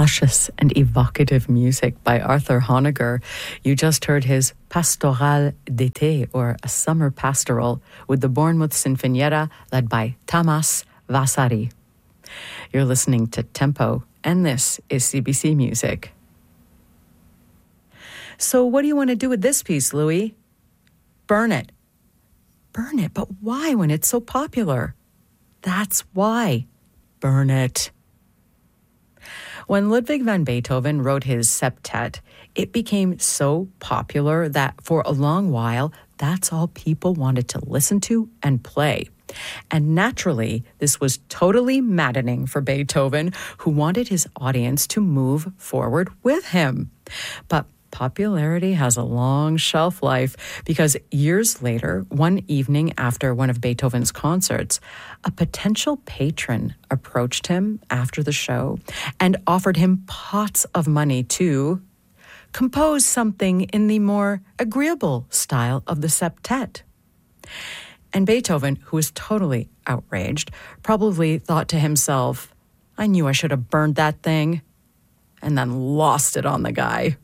luscious and evocative music by Arthur Honegger. You just heard his Pastorale d'été, or a summer pastoral, with the Bournemouth Sinfonietta led by Tamas Vasari. You're listening to Tempo, and this is CBC Music. So what do you want to do with this piece, Louis? Burn it. Burn it, but why when it's so popular? That's why. Burn it. When Ludwig van Beethoven wrote his septet, it became so popular that for a long while, that's all people wanted to listen to and play. And naturally, this was totally maddening for Beethoven, who wanted his audience to move forward with him. But popularity has a long shelf life, because years later, one evening after one of Beethoven's concerts, a potential patron approached him after the show and offered him pots of money to compose something in the more agreeable style of the septet. And Beethoven, who was totally outraged, probably thought to himself, I knew I should have burned that thing, and then lost it on the guy.